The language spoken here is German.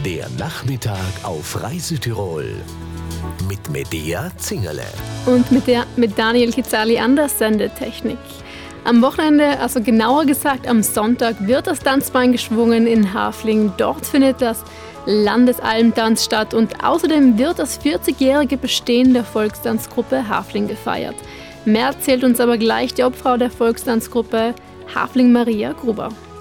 Der Nachmittag auf Reise Tirol mit Medea Zingerle. Und mit Daniel Kitzali an der Sendetechnik. Am Wochenende, also genauer gesagt am Sonntag, wird das Tanzbein geschwungen in Hafling. Dort findet das Landesalmtanz statt und außerdem wird das 40-jährige Bestehen der Volkstanzgruppe Hafling gefeiert. Mehr erzählt uns aber gleich die Obfrau der Volkstanzgruppe, Hafling Maria Gruber.